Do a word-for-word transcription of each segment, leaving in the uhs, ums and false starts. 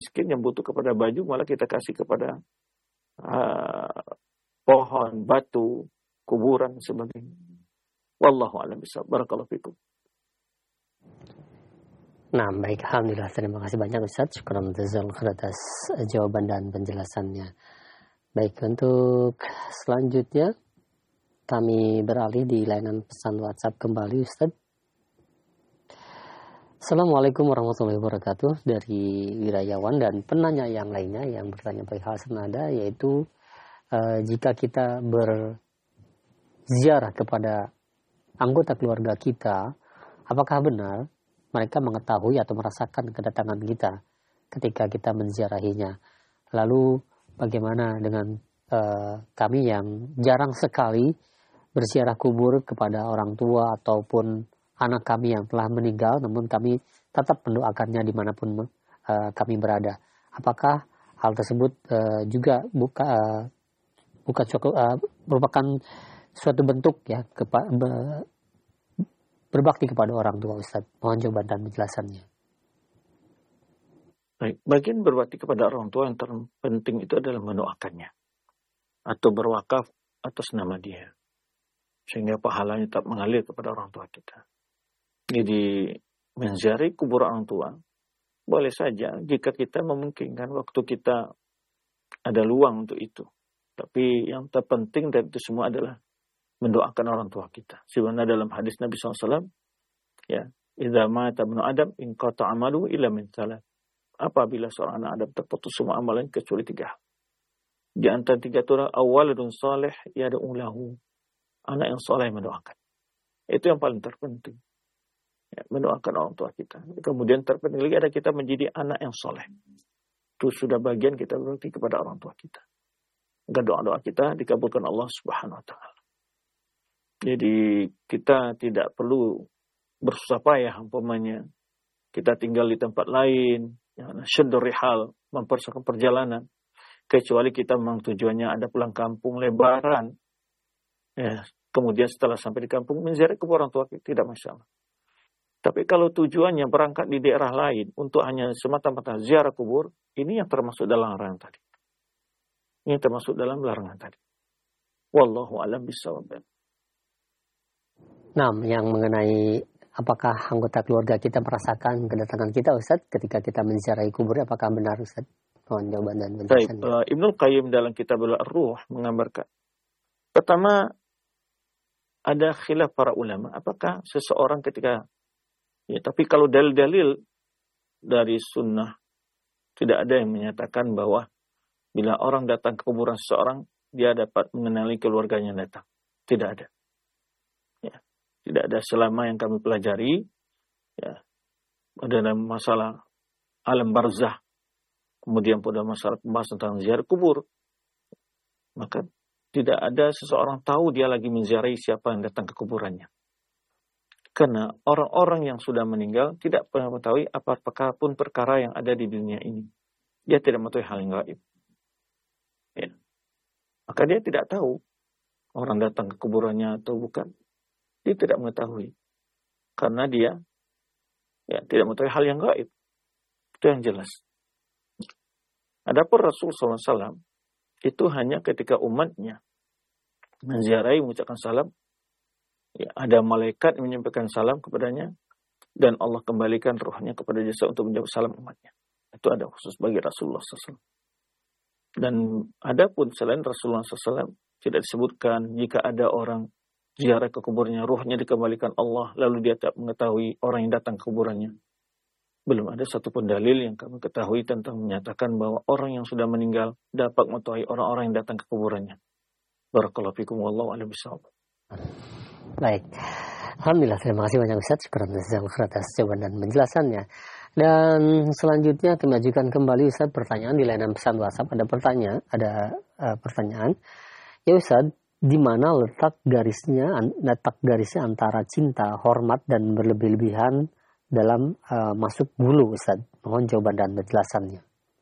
miskin yang butuh kepada baju malah kita kasih kepada uh, pohon, batu, kuburan, sebagainya. Wallahu a'lam bishawab. Barakallahu fikum. Nah, baik, alhamdulillah, terima kasih banyak Ustaz. Syukran jazakallahu atas jawaban dan penjelasannya. Baik, untuk selanjutnya kami beralih di layanan pesan WhatsApp kembali Ustaz. Assalamualaikum warahmatullahi wabarakatuh. Dari Wirayawan dan penanya yang lainnya yang bertanya perihal senada, yaitu uh, jika kita berziarah kepada anggota keluarga kita, apakah benar mereka mengetahui atau merasakan kedatangan kita ketika kita menziarahinya? Lalu bagaimana dengan uh, kami yang jarang sekali berziarah kubur kepada orang tua ataupun anak kami yang telah meninggal, namun kami tetap mendoakannya dimanapun uh, kami berada? Apakah hal tersebut uh, juga buka, uh, bukan cukup, uh, merupakan suatu bentuk ya kepa, be, berbakti kepada orang tua Ustaz? Mohon jawaban dan penjelasannya. Baik, bagian berbakti kepada orang tua yang terpenting itu adalah mendoakannya atau berwakaf atas nama dia, sehingga pahalanya tetap mengalir kepada orang tua kita. Jadi menziarahi kubur orang tua boleh saja jika kita memungkinkan, waktu kita ada luang untuk itu. Tapi yang terpenting dari itu semua adalah mendoakan orang tua kita. Sebenarnya dalam hadis Nabi shallallahu alaihi wasallam, ya, idza mata ibnu Adam inqata amalu illa min salat. Apabila seorang anak Adam terputus semua amalan kecuali tiga hal. Di antara tiga itu adalah awaladun salih yad'u lahu. Anak yang saleh mendoakan. Itu yang paling terpenting. Ya, mendoakan orang tua kita. Kemudian terpenting lagi ada kita menjadi anak yang soleh. Itu sudah bagian kita berbakti kepada orang tua kita. Agar doa-doa kita dikabulkan Allah Subhanahu wa taala. Jadi kita tidak perlu bersusah payah umpamanya kita tinggal di tempat lain, ya, syaddur rihal, mempersiapkan perjalanan, kecuali kita memang tujuannya ada pulang kampung lebaran. Ya, kemudian setelah sampai di kampung menziarah kubur orang tua kita, tidak masalah. Tapi kalau tujuannya berangkat di daerah lain untuk hanya semata-mata ziarah kubur, ini yang termasuk dalam larangan tadi. Ini termasuk dalam larangan tadi. Wallahu a'lam bishawab. Nah, yang mengenai apakah anggota keluarga kita merasakan kedatangan kita Ustaz ketika kita menziarahi kubur, apakah benar Ustaz? Mohon jawaban dan penjelasan. Baik, uh, Ibnu Qayyim dalam Kitabul Ar-Ruh menggambarkan. Pertama, ada khilaf para ulama. Apakah seseorang ketika ya, tapi kalau dalil-dalil dari sunnah tidak ada yang menyatakan bahwa bila orang datang ke kuburan seseorang, dia dapat mengenali keluarganya yang datang. Tidak ada. Ya, tidak ada selama yang kami pelajari. Ya, ada masalah alam barzah, kemudian pada masalah pembahasan tentang ziarah kubur, maka tidak ada seseorang tahu dia lagi menziarahi siapa yang datang ke kuburannya. Karena orang-orang yang sudah meninggal tidak pernah mengetahui apapun pun perkara yang ada di dunia ini. Dia tidak mengetahui hal yang gaib. Ya. Maka dia tidak tahu orang datang ke kuburannya atau bukan. Dia tidak mengetahui. Karena dia ya, tidak mengetahui hal yang gaib. Itu yang jelas. Adapun Rasul sallallahu alaihi wasallam itu hanya ketika umatnya menziarahi, mengucapkan salam, ya, ada malaikat yang menyampaikan salam kepadanya, dan Allah kembalikan ruhnya kepada jasa untuk menjawab salam umatnya. Itu ada khusus bagi Rasulullah sallallahu alaihi wasallam. Dan ada pun selain Rasulullah sallallahu alaihi wasallam tidak disebutkan jika ada orang ziarah ke kuburnya, ruhnya dikembalikan Allah, lalu dia tak mengetahui orang yang datang ke kuburannya. Belum ada satupun dalil yang kami ketahui tentang menyatakan bahwa orang yang sudah meninggal dapat mengetahui orang-orang yang datang ke kuburannya. Barakallahu fikum wallahu a'lam bishawab. Baik. Alhamdulillah, terima kasih banyak Ustaz. Syukran atas jawaban dan penjelasannya. Dan selanjutnya kami ajukan kembali Ustaz pertanyaan di layanan pesan WhatsApp. Ada pertanyaan, ada uh, pertanyaan. Ya Ustaz, di mana letak garisnya, letak garisnya antara cinta, hormat dan berlebih-lebihan dalam uh, masuk gulu Ustaz? Mohon jawaban dan penjelasannya.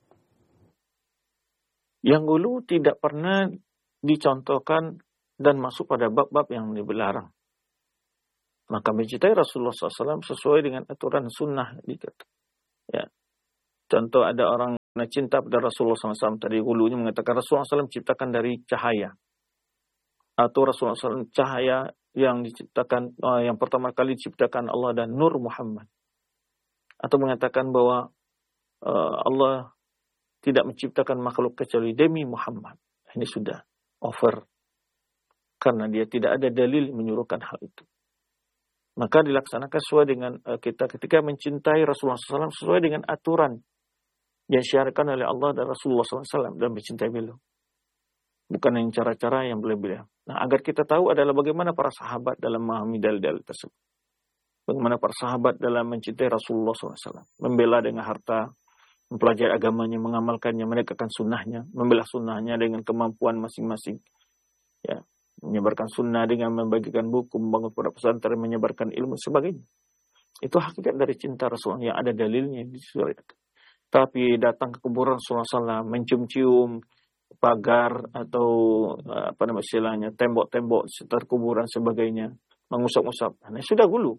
Yang gulu tidak pernah dicontohkan dan masuk pada bab-bab yang dilarang. Maka mencintai Rasulullah sallallahu alaihi wasallam sesuai dengan aturan sunnah. Ya. Contoh ada orang Nah, cinta pada Rasulullah shallallahu alaihi wasallam tadi hulunya mengatakan Rasulullah shallallahu alaihi wasallam ciptakan dari cahaya. Atau Rasulullah shallallahu alaihi wasallam cahaya yang diciptakan, uh, yang pertama kali diciptakan Allah dan Nur Muhammad. Atau mengatakan bahwa uh, Allah tidak menciptakan makhluk kecuali demi Muhammad. Ini sudah over. Karena dia tidak ada dalil menyuruhkan hal itu. Maka dilaksanakan sesuai dengan uh, kita ketika mencintai Rasulullah shallallahu alaihi wasallam sesuai dengan aturan yang disyariatkan oleh Allah dan Rasulullah shallallahu alaihi wasallam dalam mencintai beliau. Bukan yang cara-cara yang beliau. Nah, agar kita tahu adalah bagaimana para sahabat dalam memahami dalil-dalil tersebut. Bagaimana para sahabat dalam mencintai Rasulullah shallallahu alaihi wasallam. Membela dengan harta, mempelajari agamanya, mengamalkannya, menegakkan sunnahnya, membela sunnahnya dengan kemampuan masing-masing. Ya, menyebarkan sunnah dengan membagikan buku, membangun pondok pesantren, menyebarkan ilmu, sebagainya. Itu hakikat dari cinta Rasulullah yang ada dalilnya di syariat. Tapi datang ke kuburan Rasulullah shallallahu alaihi wasallam, mencium-cium pagar atau apa namanya istilahnya tembok-tembok sekitar kuburan sebagainya, mengusap-usap, nah sudah gulu.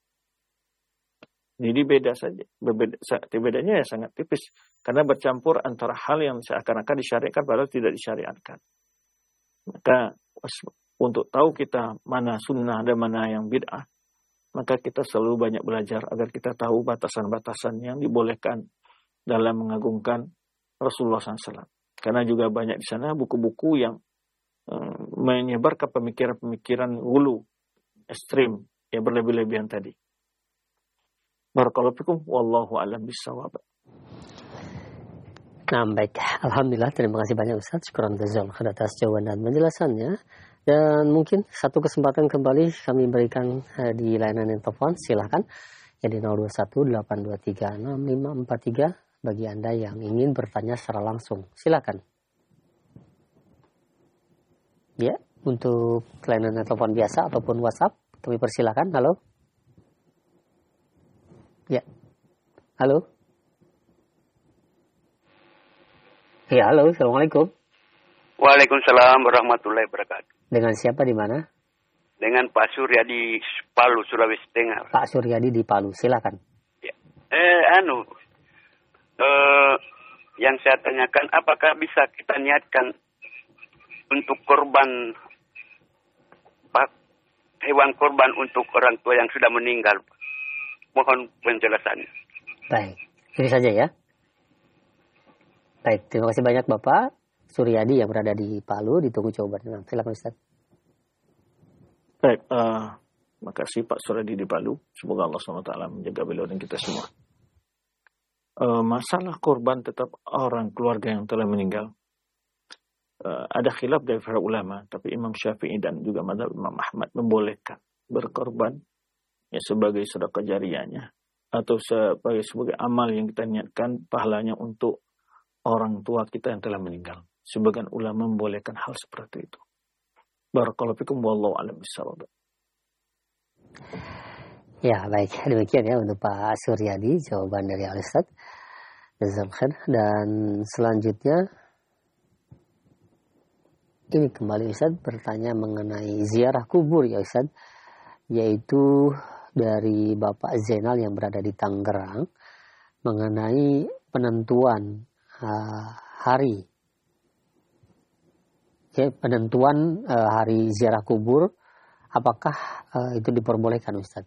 Jadi beda saja, berbeda, bedanya ya sangat tipis karena bercampur antara hal yang seakan-akan disyariatkan padahal tidak disyariatkan. Maka untuk tahu kita mana sunnah dan mana yang bid'ah, maka kita selalu banyak belajar agar kita tahu batasan-batasan yang dibolehkan dalam mengagungkan Rasulullah shallallahu alaihi wasallam. Karena juga banyak di sana buku-buku yang um, menyebarkan pemikiran-pemikiran hulu, ekstrim, yang berlebih-lebihan tadi. Barakallahu fikum, wallahu a'lam bishawab. Nah, baik. Alhamdulillah, terima kasih banyak Ustaz. Syukran jazil atas jawaban dan penjelasannya. Dan mungkin satu kesempatan kembali kami berikan uh, di layanan telepon. Silahkan. Jadi nol dua satu delapan dua tiga enam lima empat tiga bagi Anda yang ingin bertanya secara langsung. Silakan. Ya, untuk layanan telepon biasa ataupun WhatsApp, kami persilakan. Halo. Ya. Halo. Ya, halo. Assalamualaikum. Waalaikumsalam warahmatullahi wabarakatuh. Dengan siapa di mana? Dengan Pak Surya di Palu, Sulawesi Tengah. Pak Suryadi di Palu, silakan. Ya. Eh, anu, eh, yang saya tanyakan, apakah bisa kita niatkan untuk korban, pak, hewan korban untuk orang tua yang sudah meninggal? Mohon penjelasannya. Baik, ini saja ya. Baik, terima kasih banyak Bapak Suryadi yang berada di Palu, ditunggu jawabannya. Silakan Ustaz. Baik, uh, makasih Pak Suryadi di Palu. Semoga Allah subhanahu wa taala menjaga beliau dan kita semua. Uh, masalah korban tetap orang keluarga yang telah meninggal. Uh, ada khilaf dari para ulama, tapi Imam Syafi'i dan juga mazhab Imam Ahmad membolehkan berkorban ya sebagai sedekah jariyahnya atau sebagai sebagai amal yang kita niatkan pahalanya untuk orang tua kita yang telah meninggal. Sebagian ulama membolehkan hal seperti itu. Barakallahu fikum, wallahu a'lam bishawab. Ya, baik. Demikian ya untuk Pak Suryadi jawaban dari Al-Ustaz. Dan selanjutnya ini kembali Ustaz bertanya mengenai ziarah kubur ya Ustaz, yaitu dari Bapak Zainal yang berada di Tangerang mengenai penentuan uh, hari ya, penentuan uh, hari ziarah kubur, apakah uh, itu diperbolehkan Ustaz?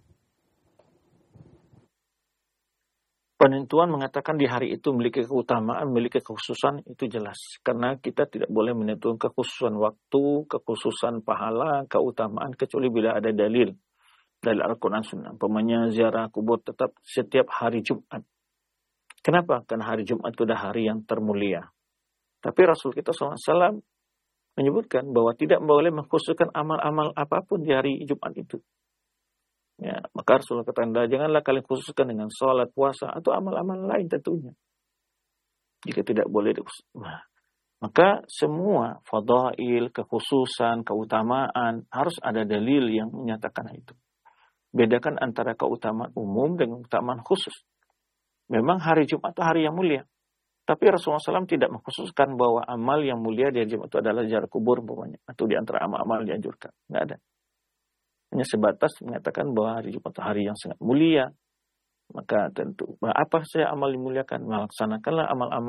Penentuan mengatakan di hari itu memiliki keutamaan, memiliki kekhususan, itu jelas. Karena kita tidak boleh menentukan kekhususan waktu, kekhususan pahala, keutamaan, kecuali bila ada dalil dari Al-Quran Sunnah. Umpamanya ziarah kubur tetap setiap hari Jumat. Kenapa? Karena hari Jumat itu adalah hari yang termulia. Tapi Rasul kita shallallahu alaihi wasallam menyebutkan bahwa tidak boleh mengkhususkan amal-amal apapun di hari Jumat itu. Ya, maka Rasulullah katakan, janganlah kalian khususkan dengan sholat, puasa, atau amal-amal lain tentunya. Jika tidak boleh dikhususkan. Nah, maka semua fadail, kekhususan, keutamaan, harus ada dalil yang menyatakan itu. Bedakan antara keutamaan umum dengan keutamaan khusus. Memang hari Jumat itu hari yang mulia. Tapi Rasulullah shallallahu alaihi wasallam tidak mengkhususkan bahwa amal yang mulia di hari Jumat itu adalah ziarah kubur umpamanya, atau di antara amal-amal yang dianjurkan. Tidak ada. Hanya sebatas menyatakan bahwa hari Jumat itu hari yang sangat mulia. Maka tentu, apa saja amal dimuliakan, melaksanakanlah amal-amal yang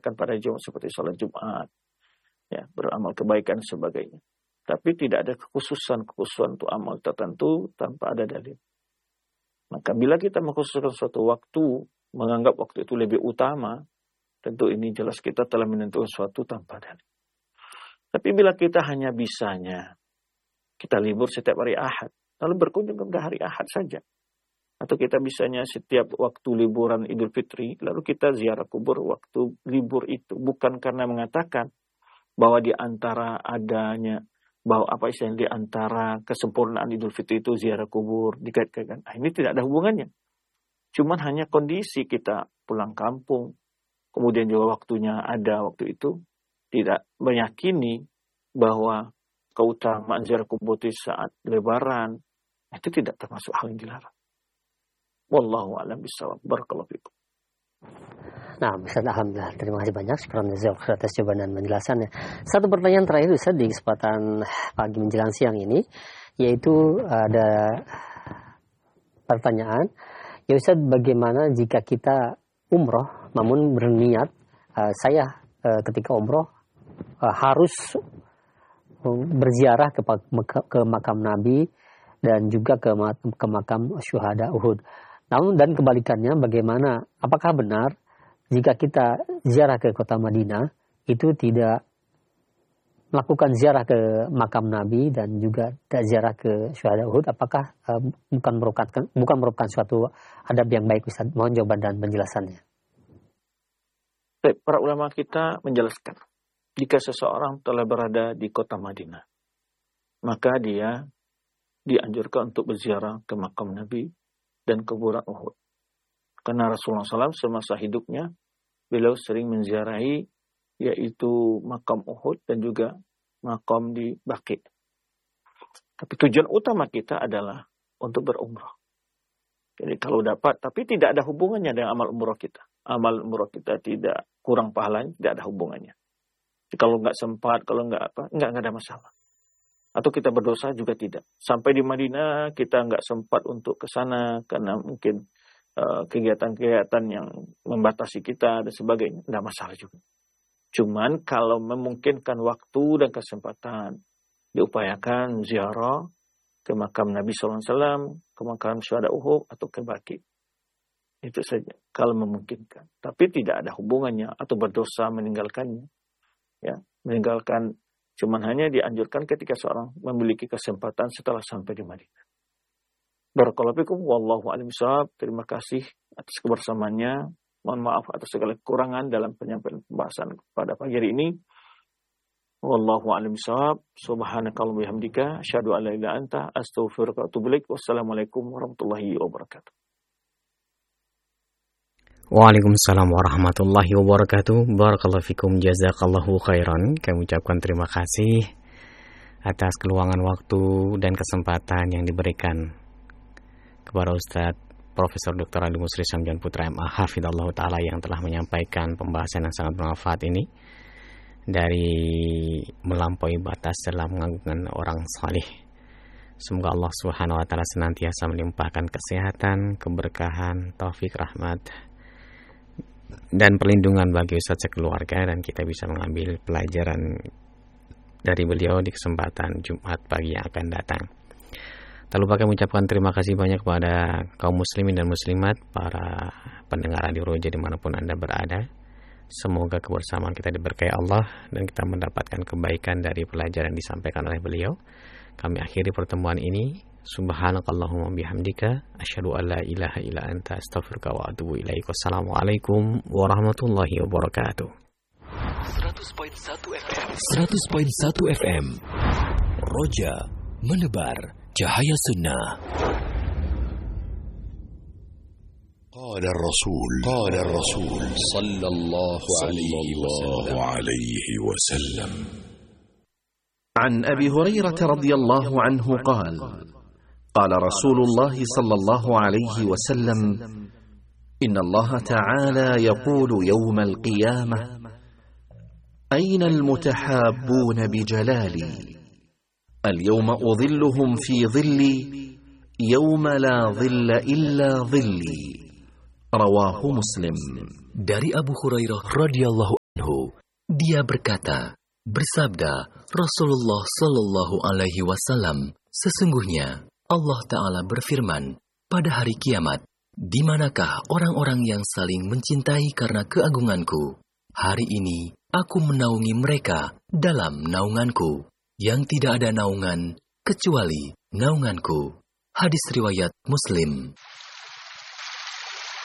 disyariatkan pada Jumat seperti sholat Jumat, ya, beramal kebaikan dan sebagainya. Tapi tidak ada kekhususan-kekhususan untuk amal tertentu tanpa ada dalil. Maka bila kita mengkhususkan suatu waktu, menganggap waktu itu lebih utama, tentu ini jelas kita telah menentukan suatu tanpa dalil. Tapi bila kita hanya bisanya, kita libur setiap hari Ahad, lalu berkunjung kepada hari Ahad saja. Atau kita bisanya setiap waktu liburan Idul Fitri, lalu kita ziarah kubur waktu libur itu. Bukan karena mengatakan bahwa di antara adanya, bahwa apa istilahnya di antara kesempurnaan Idul Fitri itu ziarah kubur, dikaitkan. Nah, ini tidak ada hubungannya. Cuman hanya kondisi kita pulang kampung, kemudian juga waktunya ada waktu itu, tidak meyakini bahwa keutamaan ziarah kubur di saat lebaran, itu tidak termasuk hal yang dilarang. Wallahu a'lam bishawab. Barakallahu fikum. Nah, Ustaz, alhamdulillah. Terima kasih banyak. Syukran jazakallahu atas jawaban dan penjelasannya. Satu pertanyaan terakhir Ustaz di kesempatan pagi menjelang siang ini, yaitu ada pertanyaan, ya Ustaz, bagaimana jika kita umroh namun berniat uh, saya uh, ketika umroh uh, harus berziarah ke, ke makam Nabi dan juga ke, ke makam syuhada Uhud. Namun dan kebalikannya, bagaimana, apakah benar jika kita ziarah ke kota Madinah itu tidak melakukan ziarah ke makam Nabi dan juga tidak ziarah ke syuhada Uhud, apakah uh, bukan merupakan bukan merupakan suatu adab yang baik Ustaz? Mohon jawaban dan penjelasannya. Baik, para ulama kita menjelaskan, jika seseorang telah berada di kota Madinah, maka dia dianjurkan untuk berziarah ke makam Nabi dan kuburan Uhud. Karena Rasulullah shallallahu alaihi wasallam semasa hidupnya, beliau sering menziarahi yaitu makam Uhud dan juga makam di Baqi. Tapi tujuan utama kita adalah untuk berumrah. Jadi kalau dapat, tapi tidak ada hubungannya dengan amal umrah kita. Amal umrah kita tidak kurang pahalanya, tidak ada hubungannya. Jadi kalau nggak sempat, kalau nggak apa, nggak nggak ada masalah. Atau kita berdosa juga tidak. Sampai di Madinah kita nggak sempat untuk ke sana karena mungkin uh, kegiatan-kegiatan yang membatasi kita dan sebagainya, nggak masalah juga. Cuman kalau memungkinkan waktu dan kesempatan, diupayakan ziarah ke makam Nabi shallallahu alaihi wasallam, ke makam syuhada Uhud atau ke Baqi. Itu saja kalau memungkinkan. Tapi tidak ada hubungannya atau berdosa meninggalkannya. Ya, meninggalkan cuman hanya dianjurkan ketika seorang memiliki kesempatan setelah sampai di Madinah. Barakallahu fikum, wallahu a'lam bishawab. Terima kasih atas kebersamaannya. Mohon maaf atas segala kekurangan dalam penyampaian pembahasan pada pagi hari ini. Wallahu a'lam bishawab. Subhanakallahumma wa bihamdika asyhadu an la ilaha illa anta astaghfiruka wa atubu ilaik. Wassalamualaikum warahmatullahi wabarakatuh. Waalaikumsalam warahmatullahi wabarakatuh. Barakallahu fikum, jazakallahu khairan. Kami ucapkan terima kasih atas keluangan waktu dan kesempatan yang diberikan kepada Ustaz Profesor Doktor Ali Musri Samjan Putra M A Hafidhallahu Ta'ala yang telah menyampaikan pembahasan yang sangat bermanfaat ini dari melampaui batas dalam mengagungkan orang salih. Semoga Allah Subhanahu wa Ta'ala senantiasa melimpahkan kesehatan, keberkahan, taufik, rahmat dan perlindungan bagi Ustaz sekeluarga, dan kita bisa mengambil pelajaran dari beliau di kesempatan Jumat pagi yang akan datang. Tak lupa kami ucapkan terima kasih banyak kepada kaum muslimin dan muslimat, para pendengar Radio Roja dimanapun Anda berada. Semoga kebersamaan kita diberkahi Allah dan kita mendapatkan kebaikan dari pelajaran yang disampaikan oleh beliau. Kami akhiri pertemuan ini. Subhanakallahumma bihamdika asyhadu an la ilaha illa anta astaghfiruka wa atubu ilaik. Wassalamualaikum warahmatullahi wabarakatuh. seratus koma satu F M seratus koma satu F M Roja menebar cahaya sunnah. قال الرسول قال الرسول صلى الله عليه وسلم عن أبي هريرة رضي الله عنه قال قال رسول الله صلى الله عليه وسلم إن الله تعالى يقول يوم القيامة أين المتحابون بجلالي اليوم أظلهم في ظلي يوم لا ظل إلا ظلي رواه مسلم. Dari Abu Hurairah radhiyallahu Dia berkata, bersabda Rasulullah Shallallahu Alaihi Wasallam, sesungguhnya Allah Ta'ala berfirman, pada hari kiamat, di manakah orang-orang yang saling mencintai karena keagunganku? Hari ini, aku menaungi mereka dalam naunganku, yang tidak ada naungan kecuali naunganku. Hadis riwayat Muslim.